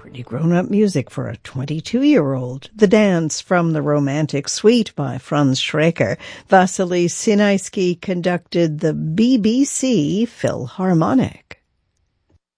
pretty grown-up music for a 22-year-old. The Dance from the Romantic Suite by Franz Schreker. Vasily Sinaisky conducted the BBC Philharmonic.